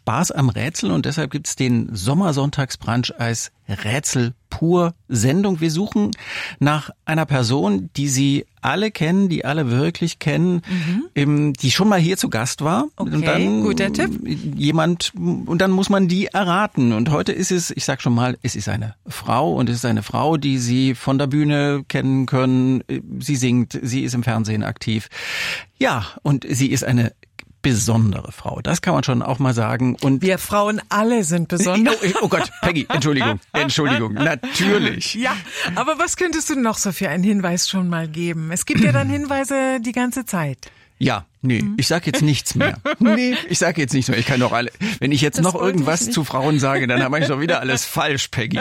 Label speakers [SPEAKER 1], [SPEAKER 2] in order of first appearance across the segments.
[SPEAKER 1] Spaß am Rätseln und deshalb gibt's den Sommersonntagsbrunch als Rätsel pur Sendung. Wir suchen nach einer Person, die Sie alle kennen, die alle wirklich kennen, die schon mal hier zu Gast war.
[SPEAKER 2] Okay,
[SPEAKER 1] und dann
[SPEAKER 2] guter Tipp.
[SPEAKER 1] Und dann muss man die erraten. Und heute ist es, ich sag schon mal, es ist eine Frau und es ist eine Frau, die Sie von der Bühne kennen können. Sie singt, sie ist im Fernsehen aktiv. Ja, und sie ist eine besondere Frau. Das kann man schon auch mal sagen. Und
[SPEAKER 2] wir Frauen alle sind besonders.
[SPEAKER 1] Oh Gott, Peggy, Entschuldigung, natürlich.
[SPEAKER 2] Ja, aber was könntest du noch so für einen Hinweis schon mal geben? Es gibt ja dann Hinweise die ganze Zeit.
[SPEAKER 1] Ja, ich sag jetzt nichts mehr. Ich kann doch alle. Wenn ich jetzt noch irgendwas zu Frauen sage, dann habe ich doch wieder alles falsch, Peggy.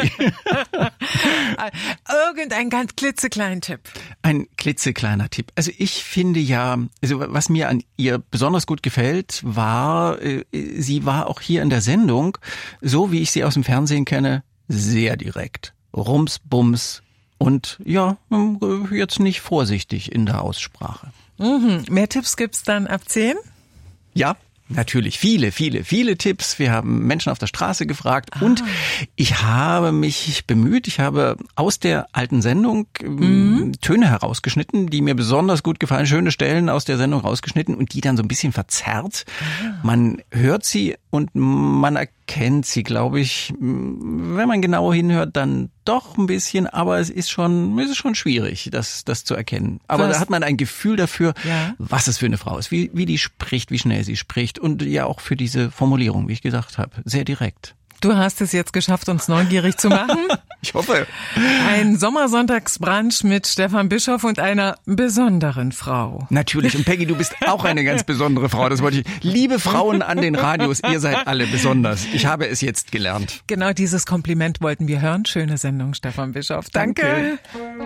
[SPEAKER 2] Irgendein ganz klitzekleinen Tipp.
[SPEAKER 1] Ein klitzekleiner Tipp. Also ich finde ja, also was mir an ihr besonders gut gefällt, war, sie war auch hier in der Sendung, so wie ich sie aus dem Fernsehen kenne, sehr direkt. Rums, Bums und ja, jetzt nicht vorsichtig in der Aussprache.
[SPEAKER 2] Mehr Tipps gibt's dann ab 10?
[SPEAKER 1] Ja, natürlich. Viele Tipps. Wir haben Menschen auf der Straße gefragt und ich habe mich bemüht. Ich habe aus der alten Sendung Töne herausgeschnitten, die mir besonders gut gefallen. Schöne Stellen aus der Sendung rausgeschnitten und die dann so ein bisschen verzerrt. Man hört sie und man erkennt sie, glaube ich, wenn man genau hinhört, dann doch ein bisschen, aber es ist schon schwierig, das zu erkennen. Aber da hat man ein Gefühl dafür, was es für eine Frau ist, wie die spricht, wie schnell sie spricht und ja auch für diese Formulierung, wie ich gesagt habe, sehr direkt.
[SPEAKER 2] Du hast es jetzt geschafft, uns neugierig zu machen.
[SPEAKER 1] Ich hoffe.
[SPEAKER 2] Ein Sommersonntagsbrunch mit Stefan Bischoff und einer besonderen Frau.
[SPEAKER 1] Natürlich. Und Peggy, du bist auch eine ganz besondere Frau. Das wollte ich. Liebe Frauen an den Radios, ihr seid alle besonders. Ich habe es jetzt gelernt.
[SPEAKER 2] Genau dieses Kompliment wollten wir hören. Schöne Sendung, Stefan Bischoff. Danke.